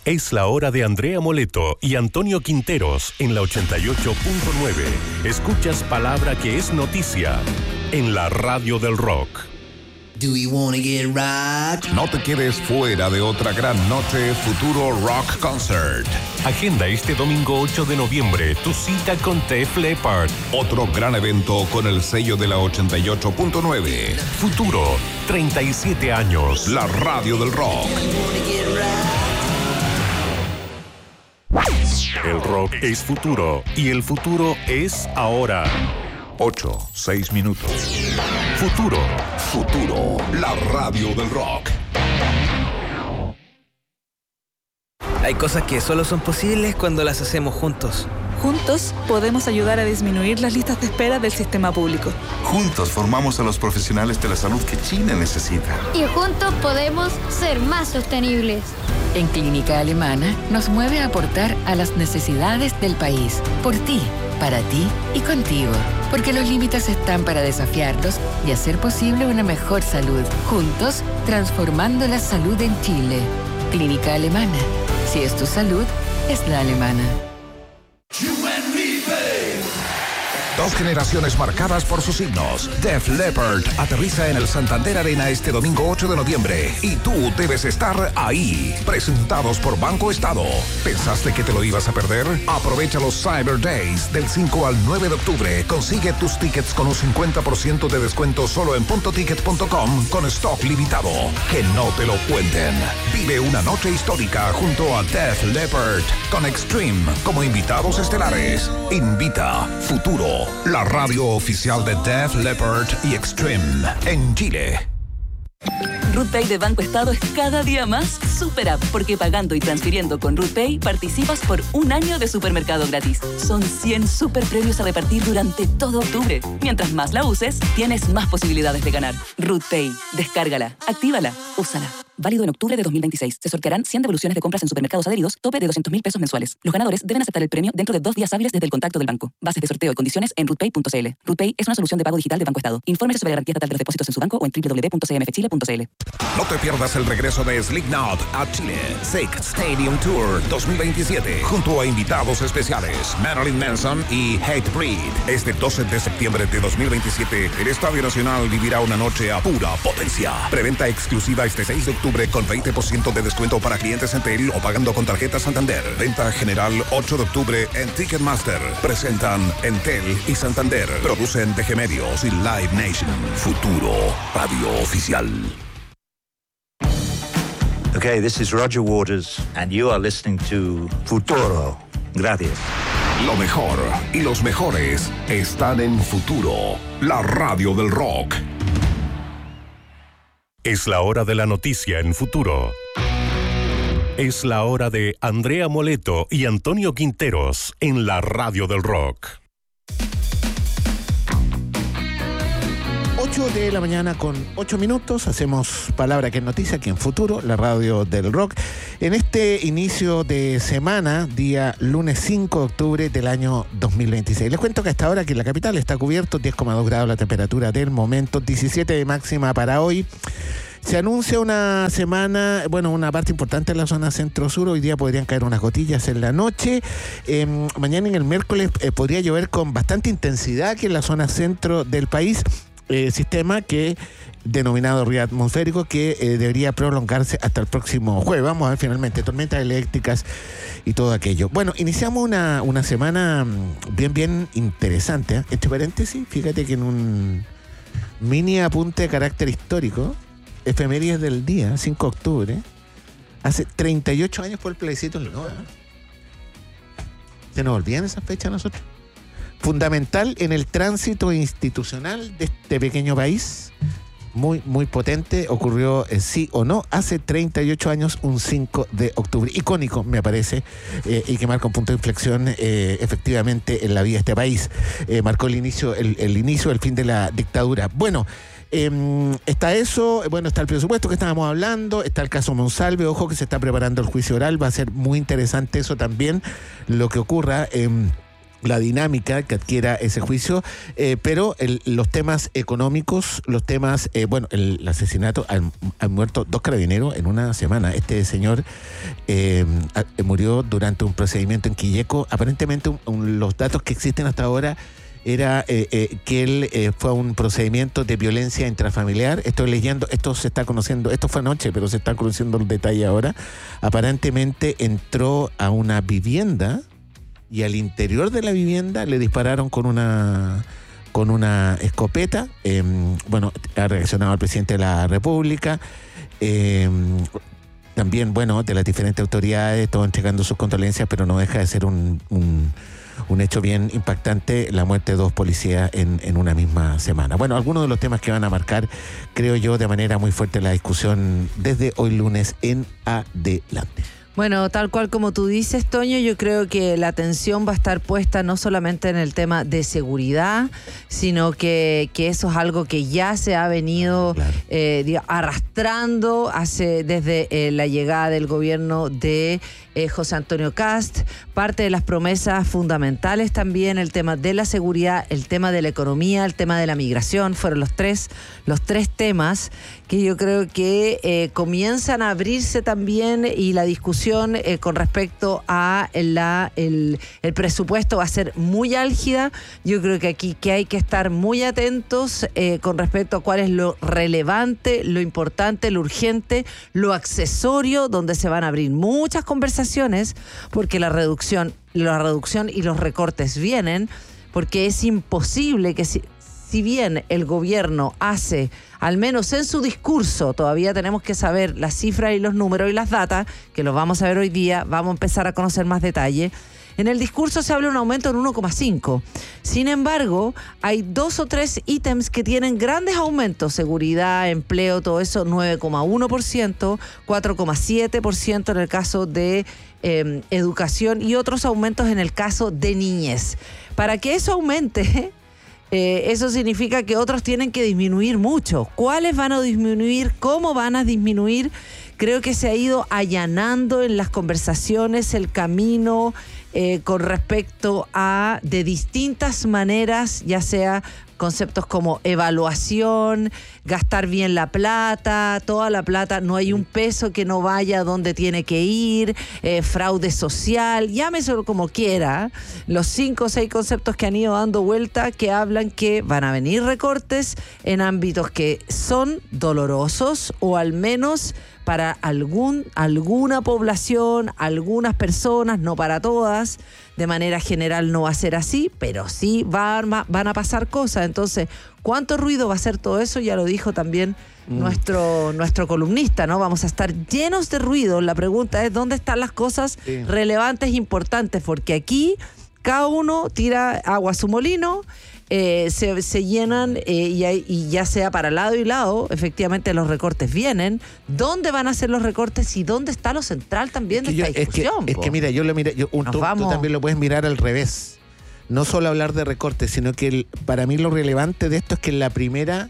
Es la hora de Andrea Moleto y Antonio Quinteros en la 88.9. Escuchas palabra que es noticia en la radio del rock. Do you wanna get rocked? No te quedes fuera de otra gran noche Futuro Rock Concert. Agenda este domingo 8 de noviembre tu cita con Def Leppard. Otro gran evento con el sello de la 88.9. Futuro, 37 años. La radio del rock. El rock es futuro y el futuro es ahora. 8-6 minutos. Futuro. Futuro, la radio del rock. Hay cosas que solo son posibles cuando las hacemos juntos. Juntos podemos ayudar a disminuir las listas de espera del sistema público. Juntos formamos a los profesionales de la salud que Chile necesita. Y juntos podemos ser más sostenibles. En Clínica Alemana nos mueve a aportar a las necesidades del país. Por ti, para ti y contigo. Porque los límites están para desafiarlos y hacer posible una mejor salud. Juntos, transformando la salud en Chile. Clínica Alemana. Si es tu salud, es la alemana. Dos generaciones marcadas por sus signos. Def Leppard aterriza en el Santander Arena este domingo 8 de noviembre. Y tú debes estar ahí. Presentados por Banco Estado. ¿Pensaste que te lo ibas a perder? Aprovecha los Cyber Days del 5 al 9 de octubre. Consigue tus tickets con un 50% de descuento solo en puntoticket.com con stock limitado. Que no te lo cuenten. Vive una noche histórica junto a Def Leppard con Extreme como invitados estelares. Invita Futuro, la radio oficial de Def Leppard y Extreme en Chile. RootPay de Banco Estado es cada día más super app, porque pagando y transfiriendo con RootPay participas por un año de supermercado gratis. Son 100 super premios a repartir durante todo octubre. Mientras más la uses, tienes más posibilidades de ganar. RootPay, descárgala, actívala, úsala. Válido en octubre de 2026. Se sortearán 100 devoluciones de compras en supermercados adheridos, tope de 200.000 pesos mensuales. Los ganadores deben aceptar el premio dentro de 2 días hábiles desde el contacto del banco. Bases de sorteo y condiciones en rootpay.cl. RootPay es una solución de pago digital de Banco Estado. Infórmese sobre la garantía estatal de los depósitos en su banco o en www.cmfchile.cl. No te pierdas el regreso de Slipknot a Chile. Sick Stadium Tour 2027. Junto a invitados especiales Marilyn Manson y Hatebreed. Este 12 de septiembre de 2027, el Estadio Nacional vivirá una noche a pura potencia. Preventa exclusiva este 6 de octubre con 20% de descuento para clientes Entel o pagando con tarjeta Santander. Venta general 8 de octubre en Ticketmaster. Presentan Entel y Santander. Producen DG Medios y Live Nation. Futuro, radio oficial. Okay, this is Roger Waters, and you are listening to Futuro. Gracias. Lo mejor y los mejores están en Futuro, la radio del rock. Es la hora de la noticia en Futuro. Es la hora de Andrea Moleto y Antonio Quinteros en la radio del rock. 8 de la mañana con 8 minutos, hacemos Palabra que es Noticia aquí en Futuro, la radio del rock. En este inicio de semana, día lunes 5 de octubre del año 2026. Les cuento que hasta ahora aquí en la capital está cubierto, 10,2 grados la temperatura del momento, 17 de máxima para hoy. Se anuncia una semana, una parte importante en la zona centro-sur. Hoy día podrían caer unas gotillas en la noche. Mañana en el miércoles podría llover con bastante intensidad aquí en la zona centro del país. Sistema que denominado río atmosférico que debería prolongarse hasta el próximo jueves. Vamos a ver finalmente tormentas eléctricas y todo aquello. Bueno, iniciamos una semana bien interesante. Entre paréntesis, fíjate que en un mini apunte de carácter histórico, efemérides del día, 5 de octubre, hace 38 años fue el plebiscito en Linoa. ¿Se nos olvidan esas fechas a nosotros? Fundamental en el tránsito institucional de este pequeño país, muy potente, ocurrió sí o no, hace 38 años, un 5 de octubre, icónico me parece, y que marca un punto de inflexión efectivamente en la vida de este país, marcó el inicio, el fin de la dictadura. Bueno, está eso, está el presupuesto que estábamos hablando, está el caso Monsalve, ojo que se está preparando el juicio oral, va a ser muy interesante eso también, lo que ocurra la dinámica que adquiera ese juicio, pero los temas económicos, los temas, el asesinato, han muerto 2 carabineros en una semana. Este señor murió durante un procedimiento en Quilleco. Aparentemente los datos que existen hasta ahora era que él fue a un procedimiento de violencia intrafamiliar. Estoy leyendo, esto se está conociendo, esto fue anoche, pero se está conociendo el detalle ahora. Aparentemente entró a una vivienda y al interior de la vivienda le dispararon con una escopeta. Ha reaccionado el presidente de la República. También, de las diferentes autoridades, todos entregando sus condolencias, pero no deja de ser un hecho bien impactante, la muerte de 2 policías en una misma semana. Bueno, algunos de los temas que van a marcar, creo yo, de manera muy fuerte la discusión desde hoy lunes en adelante. Bueno, tal cual como tú dices, Toño, yo creo que la atención va a estar puesta no solamente en el tema de seguridad, sino que eso es algo que ya se ha venido arrastrando desde la llegada del gobierno de José Antonio Kast. Parte de las promesas fundamentales también, el tema de la seguridad, el tema de la economía, el tema de la migración, fueron los tres temas que yo creo que comienzan a abrirse también, y la discusión con respecto a el presupuesto va a ser muy álgida. Yo creo que aquí que hay que estar muy atentos con respecto a cuál es lo relevante, lo importante, lo urgente, lo accesorio, donde se van a abrir muchas conversaciones, porque la reducción y los recortes vienen, porque es imposible que si bien el gobierno hace, al menos en su discurso, todavía tenemos que saber las cifras y los números y las datas, que los vamos a ver hoy día, vamos a empezar a conocer más detalle. En el discurso se habla de un aumento en 1,5. Sin embargo, hay 2 o 3 ítems que tienen grandes aumentos: seguridad, empleo, todo eso, 9,1%, 4,7% en el caso de educación, y otros aumentos en el caso de niñez. Para que eso aumente, eso significa que otros tienen que disminuir mucho. ¿Cuáles van a disminuir? ¿Cómo van a disminuir? Creo que se ha ido allanando en las conversaciones el camino con respecto a, de distintas maneras, ya sea conceptos como evaluación, gastar bien la plata, toda la plata, no hay un peso que no vaya donde tiene que ir, fraude social, llámeselo como quiera, los 5 o 6 conceptos que han ido dando vuelta, que hablan que van a venir recortes en ámbitos que son dolorosos, o al menos para alguna población, algunas personas, no para todas. De manera general no va a ser así, pero sí van a pasar cosas. Entonces, ¿cuánto ruido va a hacer todo eso? Ya lo dijo también nuestro columnista, ¿no? Vamos a estar llenos de ruido. La pregunta es, ¿dónde están las cosas relevantes e importantes? Porque aquí cada uno tira agua a su molino, se llenan y ya sea para lado y lado, efectivamente los recortes vienen. ¿Dónde van a ser los recortes y dónde está lo central también de esta discusión? Es que mira, tú también lo puedes mirar al revés. No solo hablar de recortes, sino que para mí lo relevante de esto es que la primera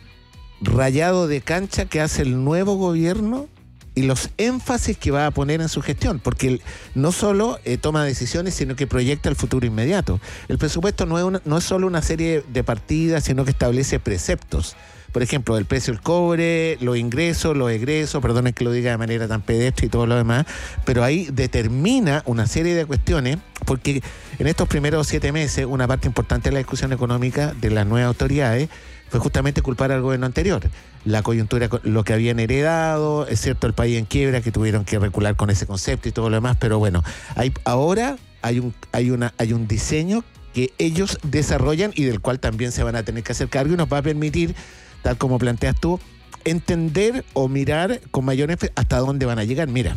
rayado de cancha que hace el nuevo gobierno y los énfasis que va a poner en su gestión, porque no solo toma decisiones, sino que proyecta el futuro inmediato. El presupuesto no es solo una serie de partidas, sino que establece preceptos. Por ejemplo, el precio del cobre, los ingresos, los egresos, perdonen que lo diga de manera tan pedestre y todo lo demás, pero ahí determina una serie de cuestiones, porque en estos primeros 7 meses, una parte importante de la discusión económica de las nuevas autoridades fue justamente culpar al gobierno anterior. La coyuntura, lo que habían heredado, es cierto, el país en quiebra, que tuvieron que recular con ese concepto y todo lo demás, pero bueno, ahora hay un diseño que ellos desarrollan y del cual también se van a tener que hacer cargo, y nos va a permitir, tal como planteas tú, entender o mirar con mayor énfasis hasta dónde van a llegar. Mira,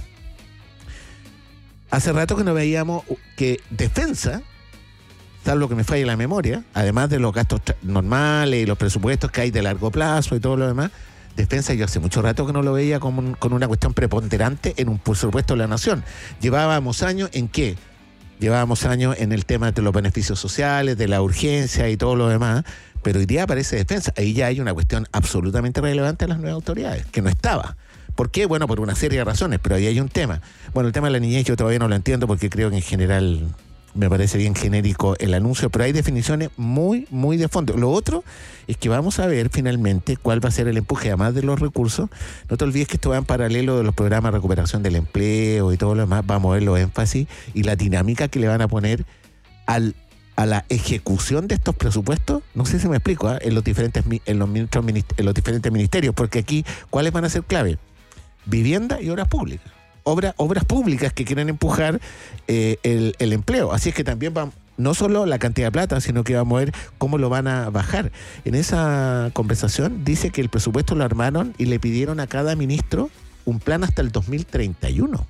hace rato que no veíamos que defensa, salvo que me falle la memoria, además de los gastos normales y los presupuestos que hay de largo plazo y todo lo demás, defensa yo hace mucho rato que no lo veía con una cuestión preponderante en un presupuesto de la nación. Llevábamos años en qué? Llevábamos años en el tema de los beneficios sociales, de la urgencia y todo lo demás, pero hoy día aparece defensa. Ahí ya hay una cuestión absolutamente relevante a las nuevas autoridades, que no estaba. ¿Por qué? Bueno, por una serie de razones, pero ahí hay un tema. Bueno, el tema de la niñez yo todavía no lo entiendo, porque creo que en general me parece bien genérico el anuncio, pero hay definiciones muy, muy de fondo. Lo otro es que vamos a ver finalmente cuál va a ser el empuje, además de los recursos. No te olvides que esto va en paralelo de los programas de recuperación del empleo y todo lo demás. Vamos a ver los énfasis y la dinámica que le van a poner a la ejecución de estos presupuestos. No sé si me explico, en los diferentes ministerios, porque aquí, ¿cuáles van a ser clave? Vivienda y obras públicas. Obras públicas que quieren empujar el empleo. Así es que también van, no solo la cantidad de plata, sino que vamos a ver cómo lo van a bajar. En esa conversación dice que el presupuesto lo armaron y le pidieron a cada ministro un plan hasta el 2031.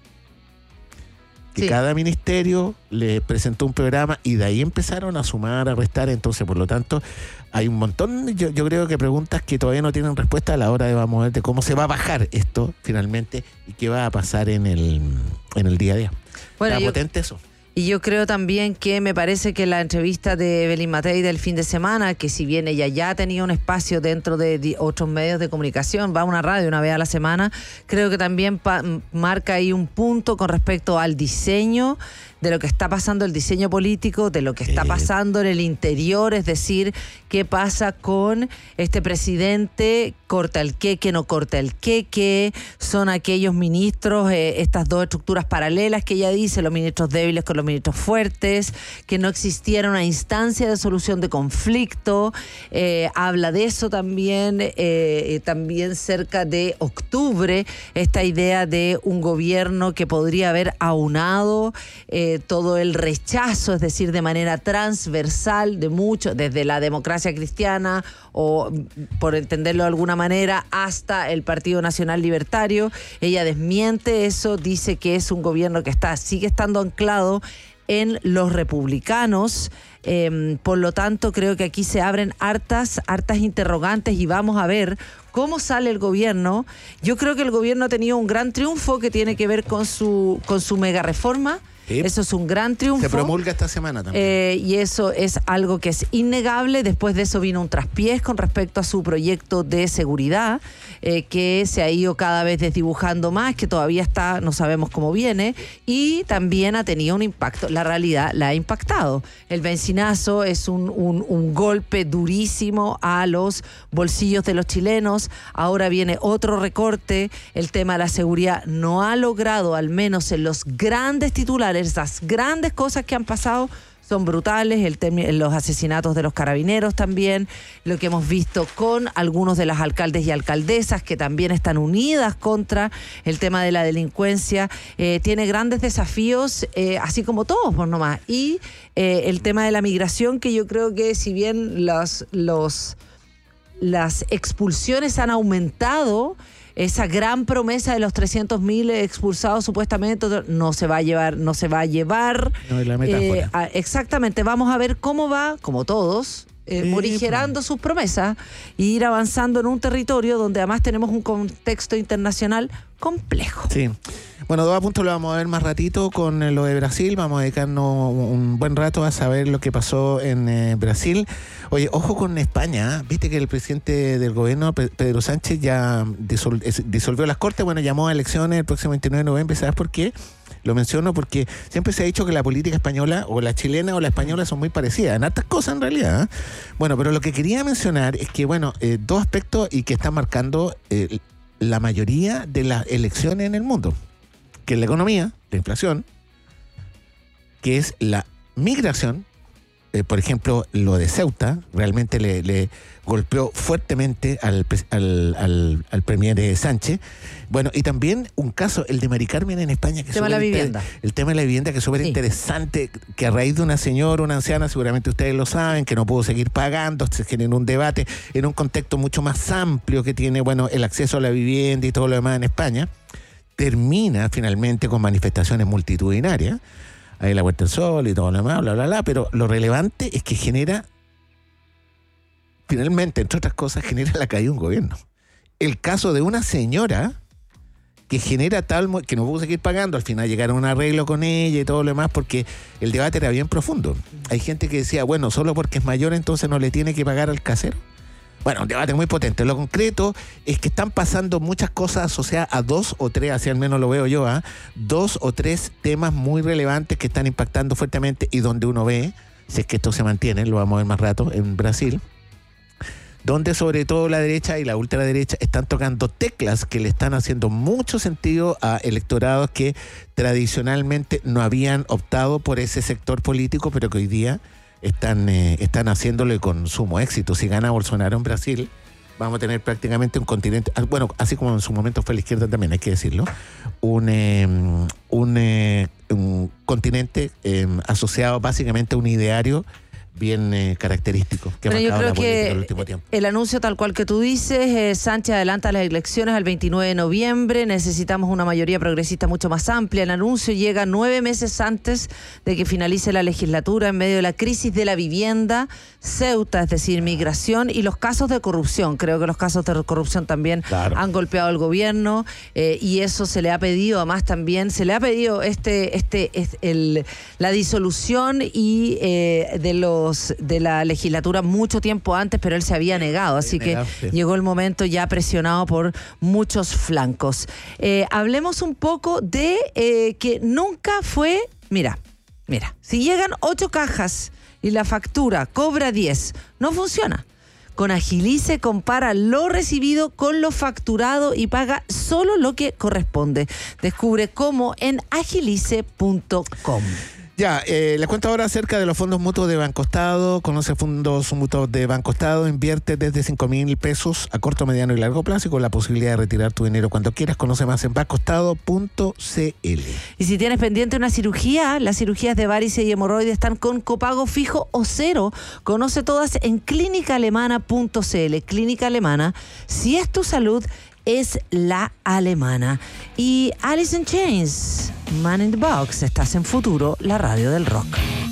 Que sí. Cada ministerio le presentó un programa y de ahí empezaron a sumar, a restar. Entonces, por lo tanto, hay un montón, yo creo que preguntas que todavía no tienen respuesta a la hora de vamos a ver de cómo se va a bajar esto finalmente y qué va a pasar en el día a día. Bueno, está potente eso. Y yo creo también que me parece que la entrevista de Evelyn Matei del fin de semana, que si bien ella ya tenía un espacio dentro de otros medios de comunicación, va a una radio una vez a la semana, creo que también marca ahí un punto con respecto al diseño de lo que está pasando, el diseño político, de lo que está pasando en el interior, es decir, qué pasa con este presidente, corta el queque, no corta el queque, son aquellos ministros, estas dos estructuras paralelas que ella dice, los ministros débiles con los ministros fuertes, que no existiera una instancia de solución de conflicto, habla de eso también, también cerca de octubre, esta idea de un gobierno que podría haber aunado todo el rechazo, es decir, de manera transversal de muchos, desde la democracia cristiana o, por entenderlo de alguna manera, hasta el Partido Nacional Libertario. Ella desmiente eso, dice que es un gobierno que sigue estando anclado en los republicanos. Por lo tanto, creo que aquí se abren hartas interrogantes y vamos a ver cómo sale el gobierno. Yo creo que el gobierno ha tenido un gran triunfo que tiene que ver con su mega reforma. Sí. Eso es un gran triunfo. Se promulga esta semana también. Y eso es algo que es innegable. Después de eso vino un traspiés con respecto a su proyecto de seguridad, que se ha ido cada vez desdibujando más, que todavía está, no sabemos cómo viene, y también ha tenido un impacto. La realidad la ha impactado. El bencinazo es un golpe durísimo a los bolsillos de los chilenos. Ahora viene otro recorte. El tema de la seguridad no ha logrado, al menos en los grandes titulares, esas grandes cosas que han pasado son brutales, los asesinatos de los carabineros también, lo que hemos visto con algunos de las alcaldes y alcaldesas que también están unidas contra el tema de la delincuencia, tiene grandes desafíos, así como todos, por nomás. Y el tema de la migración, que yo creo que si bien las expulsiones han aumentado, esa gran promesa de los 300.000 expulsados supuestamente no se va a llevar. No es la metáfora. Exactamente, vamos a ver cómo va, como todos, morigerando sus promesas e ir avanzando en un territorio donde además tenemos un contexto internacional complejo. Sí. Bueno, 2 apuntes lo vamos a ver más ratito con lo de Brasil. Vamos a dedicarnos un buen rato a saber lo que pasó en Brasil. Oye, ojo con España, ¿eh? Viste que el presidente del gobierno, Pedro Sánchez, ya disolvió las Cortes. Bueno, llamó a elecciones el próximo 29 de noviembre. ¿Sabes por qué? Lo menciono porque siempre se ha dicho que la política española, o la chilena o la española, son muy parecidas en hartas cosas en realidad, ¿eh? Bueno, pero lo que quería mencionar es que, bueno, 2 aspectos y que están marcando la mayoría de las elecciones en el mundo, que es la economía, la inflación, que es la migración. Por ejemplo, lo de Ceuta realmente le golpeó fuertemente al premier Sánchez. Bueno, y también un caso, el de Mari Carmen en España, que el tema de la vivienda. El tema de la vivienda, que es súper interesante, que a raíz de una señora, una anciana, seguramente ustedes lo saben, que no pudo seguir pagando, se generó un debate en un contexto mucho más amplio que tiene, bueno, el acceso a la vivienda y todo lo demás en España. Termina finalmente con manifestaciones multitudinarias, ahí la Puerta del Sol y todo lo demás, bla, bla, bla, pero lo relevante es que genera, finalmente, entre otras cosas, genera la caída de un gobierno. El caso de una señora que genera que no pudo seguir pagando, al final llegaron a un arreglo con ella y todo lo demás, porque el debate era bien profundo. Hay gente que decía, bueno, solo porque es mayor entonces no le tiene que pagar al casero. Bueno, un debate muy potente. Lo concreto es que están pasando muchas cosas asociadas a 2 o 3, así al menos lo veo yo, 2 o 3 temas muy relevantes que están impactando fuertemente y donde uno ve, si es que esto se mantiene, lo vamos a ver más rato, en Brasil, donde sobre todo la derecha y la ultraderecha están tocando teclas que le están haciendo mucho sentido a electorados que tradicionalmente no habían optado por ese sector político, pero que hoy día están haciéndole con sumo éxito. Si gana Bolsonaro en Brasil, vamos a tener prácticamente un continente, bueno, así como en su momento fue la izquierda también, hay que decirlo, un continente asociado básicamente a un ideario bien característico que ha marcado la política en el último tiempo. El anuncio tal cual que tú dices, Sánchez adelanta las elecciones al 29 de noviembre, necesitamos una mayoría progresista mucho más amplia. El anuncio llega 9 meses antes de que finalice la legislatura, en medio de la crisis de la vivienda, Ceuta, es decir, migración y los casos de corrupción. Creo que los casos de corrupción también han golpeado al gobierno y eso se le ha pedido, además también se le ha pedido la disolución y de la legislatura mucho tiempo antes, pero él se había negado, así que llegó el momento ya presionado por muchos flancos. Hablemos un poco de que nunca fue, mira, si llegan 8 cajas y la factura cobra 10, no funciona. Con Agilice compara lo recibido con lo facturado y paga solo lo que corresponde. Descubre cómo en agilice.com. Ya, les cuento ahora acerca de los fondos mutuos de BancoEstado. Conoce fondos mutuos de BancoEstado, invierte desde 5.000 pesos a corto, mediano y largo plazo y con la posibilidad de retirar tu dinero cuando quieras. Conoce más en bancoestado.cl. Y si tienes pendiente una cirugía, las cirugías de varices y hemorroides están con copago fijo o cero. Conoce todas en clínicaalemana.cl. Clínica Alemana, si es tu salud, es la alemana. Y Alice in Chains, Man in the Box, estás en Futuro, la radio del rock.